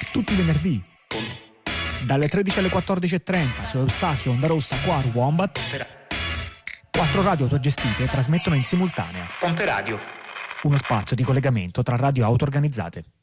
tutti i venerdì, dalle 13 alle 14.30 su Eustachio, Onda Rossa, Quaru, Wombat. 4 radio autogestite trasmettono in simultanea. Ponte Radio. Uno spazio di collegamento tra radio auto-organizzate.